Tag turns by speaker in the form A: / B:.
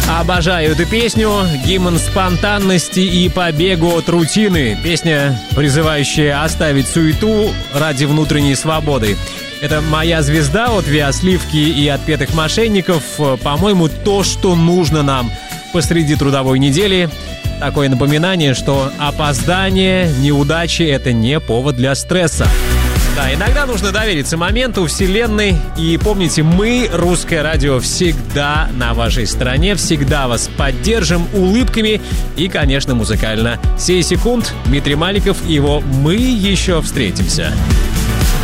A: Обожаю эту песню. Гимн спонтанности и побегу от рутины. Песня, призывающая оставить суету ради внутренней свободы. Это «Моя звезда» от Виа Сливки и Отпетых мошенников. По-моему, то, что нужно нам посреди трудовой недели. Такое напоминание, что опоздание, неудачи — это не повод для стресса. Да, иногда нужно довериться моменту, вселенной. И помните, мы, Русское радио, всегда на вашей стороне, всегда вас поддержим улыбками и, конечно, музыкально. Сей секунд, Дмитрий Маликов и его «Мы еще встретимся».